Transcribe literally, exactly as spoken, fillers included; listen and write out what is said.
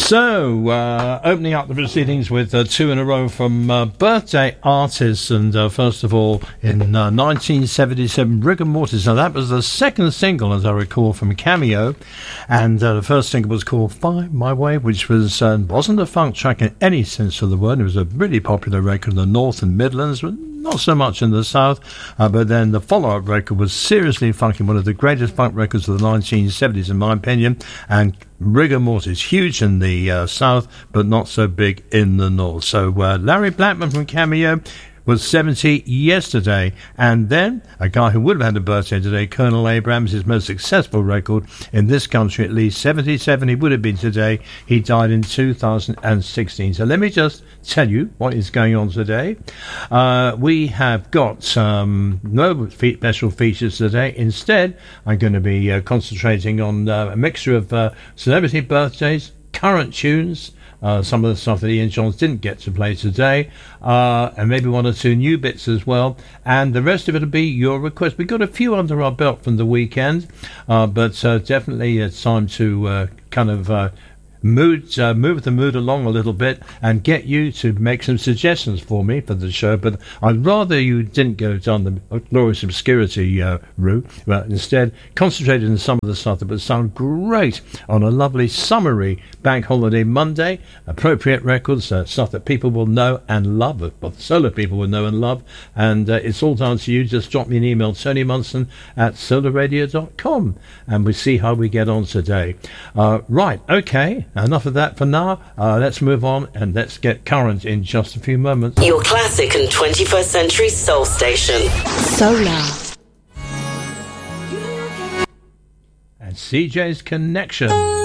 So, uh, opening up the proceedings with uh, two in a row from uh, birthday artists, and uh, first of all, in uh, nineteen seventy-seven, Rigor Mortis. Now, that was the second single, as I recall, from Cameo, and uh, the first single was called Find My Way, which was uh, wasn't a funk track in any sense of the word. It was a really popular record in the North and Midlands, but not so much in the South. Uh, but then the follow-up record was seriously funky, one of the greatest funk records of the nineteen seventies, in my opinion, and Rigor Mortis, huge in the uh, South, but not so big in the North. So uh, Larry Blackman from Cameo was seventy yesterday. And then a guy who would have had a birthday today, Colonel Abrams, his most successful record in this country, at least seventy-seven he would have been today. He died in two thousand sixteen. So let me just tell you what is going on today. Uh, we have got um, no fe- special features today. Instead, I'm going to be uh, concentrating on uh, a mixture of uh, celebrity birthdays, current tunes, Uh, some of the stuff that Ian Johns didn't get to play today, uh, and maybe one or two new bits as well, and the rest of it will be your request. We've got a few under our belt from the weekend, uh, but uh, definitely it's time to uh, kind of uh, mood, uh, move the mood along a little bit and get you to make some suggestions for me for the show. But I'd rather you didn't go down the glorious obscurity uh, route, but instead concentrated on some of the stuff that would sound great on a lovely summery bank holiday Monday. Appropriate records, uh, stuff that people will know and love, well, solar people will know and love, and uh, it's all down to you. Just drop me an email, Tony Munson at solar radio dot com, and we'll see how we get on today. Uh, right, okay. Enough of that for now. Uh, let's move on and let's get current in just a few moments. Your classic and twenty-first century soul station. Solar. And C J's Connection.